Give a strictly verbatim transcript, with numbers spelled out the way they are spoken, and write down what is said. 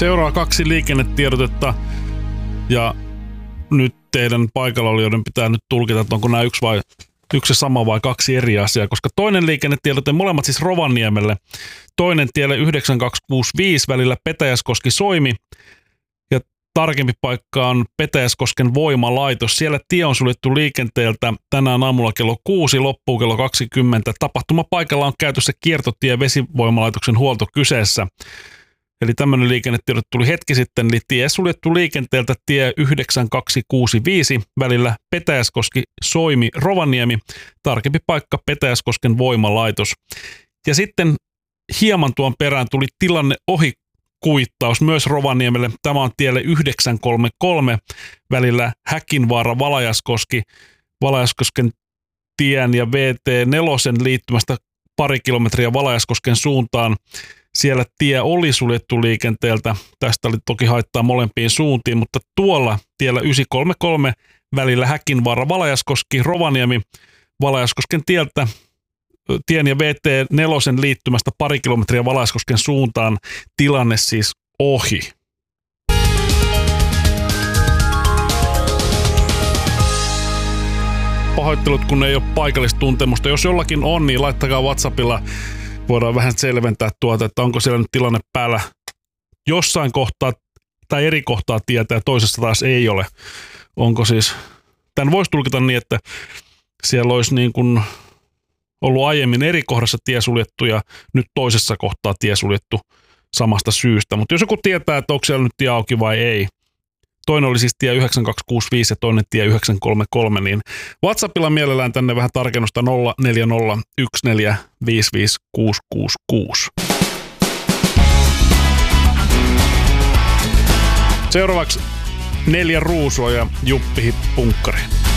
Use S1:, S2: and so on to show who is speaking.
S1: Seuraa kaksi liikennetiedotetta ja nyt teidän paikallaolijoiden pitää nyt tulkita, että onko nämä yksi vai yksi sama vai kaksi eri asiaa, koska toinen liikennetiedote, molemmat siis Rovaniemelle, toinen tielle yhdeksän kaksi kuusi viisi välillä Petäjäskoski-Soimi ja tarkempi paikka on Petäjäskosken voimalaitos. Siellä tie on suljettu liikenteeltä tänään aamulla kello kuusi, loppuu kello kaksikymmentä. Tapahtumapaikalla on käytössä kiertotie vesivoimalaitoksen huolto kyseessä. Eli tämmöinen liikennetiedote tuli hetki sitten, eli tie suljettu liikenteeltä tie yhdeksän kaksi kuusi viisi välillä Petäjäskoski-Soimi-Rovaniemi, tarkempi paikka Petäjäskosken voimalaitos. Ja sitten hieman tuon perään tuli tilanne ohi kuittaus myös Rovaniemelle. Tämä on tielle yhdeksän kolme kolme välillä Häkinvaara-Valajaskoski, Valajaskosken tien ja V T neljä liittymästä pari kilometriä Valajaskosken suuntaan. Siellä tie oli suljettu liikenteeltä. Tästä oli toki haittaa molempiin suuntiin, mutta tuolla tiellä yhdeksän kolme kolme välillä Häkinvaara-Valajaskoski, Rovaniemi, Valajaskosken tieltä, tien ja V T neljä liittymästä pari kilometriä Valajaskosken suuntaan. Tilanne siis ohi. Pahoittelut, kun ei ole paikallistuntemusta. Jos jollakin on, niin laittakaa WhatsAppilla. Voidaan vähän selventää tuota, että onko siellä nyt tilanne päällä jossain kohtaa tai eri kohtaa tietää ja toisessa taas ei ole. Onko siis, tämän voisi tulkita niin, että siellä olisi niin kuin ollut aiemmin eri kohdassa tie suljettu ja nyt toisessa kohtaa tie suljettu samasta syystä. Mutta jos joku tietää, että onko siellä nyt tie auki vai ei, toinen oli siis tie yhdeksän kaksi kuusi viisi ja toinen tie yhdeksän kolme kolme, niin WhatsAppilla mielellään tänne vähän tarkennusta nolla neljä nolla yksi neljä viisi viisi kuusi kuusi kuusi. Seuraavaksi Neljä Ruusua ja Juppi Punkkari.